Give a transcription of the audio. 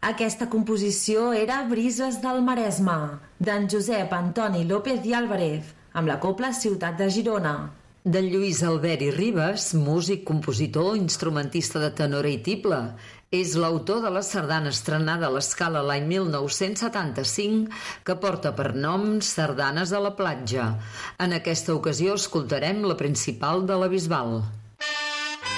Aquesta composició era Brises del Maresme, d'en Josep Antoni López i Álvarez, amb la cobla Ciutat de Girona. D'en Lluís Albert i Ribes, músic, compositor, instrumentista de tenora i tible. És l'autor de la sardana estrenada a l'Escala l'any 1975, que porta per nom Sardanes a la platja. En aquesta ocasió escoltarem la principal de la Bisbal.